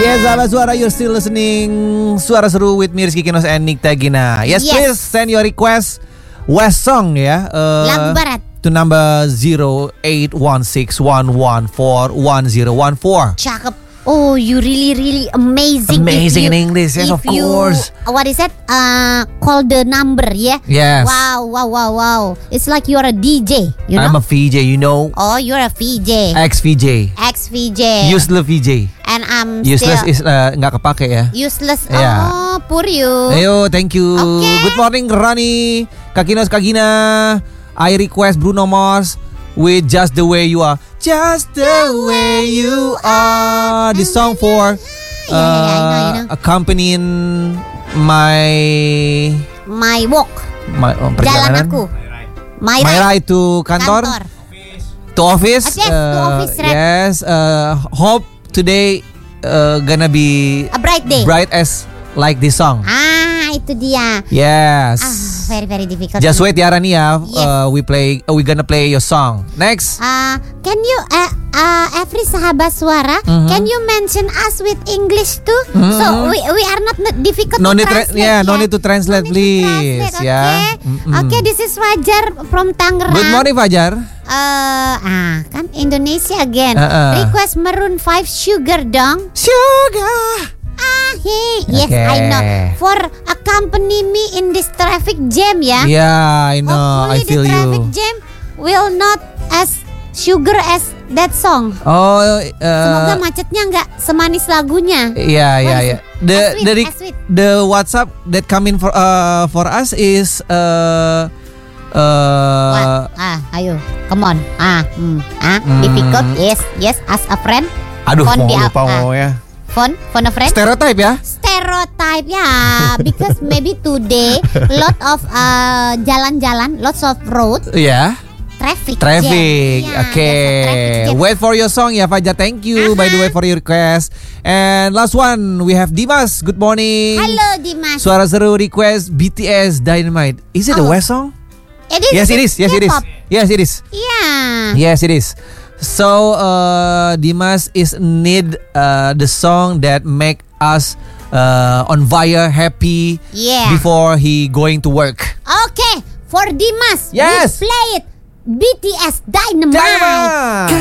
Yes, sahabat suara, you're still listening Suara Seru with me, Rizky Kinos and Nikta Gina. Yes, please send your request West song ya. Lagu barat. To number 081611411014. Cakep. Oh, you really amazing. Amazing in English, yes, of course. What is that? Call the number, yeah? Yes. Wow. It's like you're a DJ, you know? I'm a VJ, you know. Oh, you're a VJ. Ex-VJ. Useless VJ. And I'm useless still... is nggak kepake ya. Useless. Yeah. Oh, poor you. Ayo, thank you. Okay. Good morning, Rani. Kakinos, Kagina. I request Bruno Mars with Just the Way You Are. Just the way you are. This song for I know. accompanying my walk. Jalan aku. My ride to kantor. To office. Yes, to office, right? Yes. Hope today gonna be a bright day. Bright as like this song. Itu dia. Yes. Very difficult. Just wait ya, Rani ya. Yes. We gonna play your song. Next. Can you every sahabat suara, can you mention us with English too? So we are not difficult to translate. No need to translate, please. Okay. Okay, this is Fajar from Tangerang. Good morning, Fajar. Kan Indonesia again. Request Maroon 5 Sugar dong. Sugar. Yes, okay. I know. For accompany me in this traffic jam, ya. Yeah, I know. Hopefully I feel the traffic you. jam will not as sugar as that song. Semoga macetnya nggak semanis lagunya. Yeah. The WhatsApp that coming for us is ayo, come on. Difficult. Yes, as a friend. Aduh, mau lupa mau ya. Phone a friend. Stereotype ya. Because maybe today lot of jalan-jalan, lots of road. Yeah. Traffic. Yeah, okay. Wait for your song ya, Fajar. Thank you by the way for your request. And last one we have Dimas. Good morning. Hello Dimas. Suara Seru request BTS Dynamite. Is it a West song? It is. Yes, it is. Yes, it is. Yeah. Yes, it is. So Dimas is need the song that make us on fire, happy before he going to work. Okay, for Dimas, yes, we play it. BTS Dynamite.